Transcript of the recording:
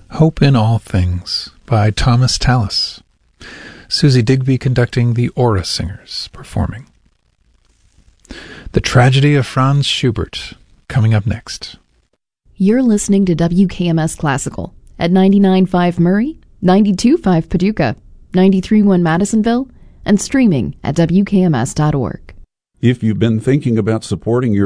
Hope in All Things by Thomas Tallis. Susie Digby conducting the Aura Singers performing. The Tragedy of Franz Schubert, coming up next. You're listening to WKMS Classical at 99.5 Murray, 92.5 Paducah, 93.1 Madisonville, and streaming at WKMS.org. If you've been thinking about supporting your